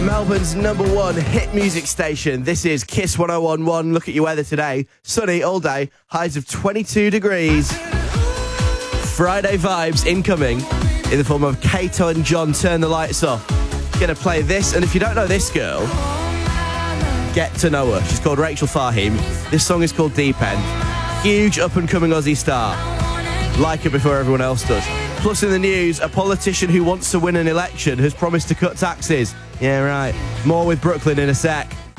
Melbourne's #1 hit music station. This is Kiss 101.1. Look at your weather today. Sunny all day. Highs of 22 degrees. Friday vibes incoming in the form of Kato and John. Turn the lights off. Gonna play this, and if you don't know this girl, get to know her. She's called Rachel Fahim. This song is called Deep End. Huge up-and-coming Aussie star. Like her before everyone else does. Plus in the news, a politician who wants to win an election has promised to cut taxes. Yeah, right. More with Brooklyn in a sec.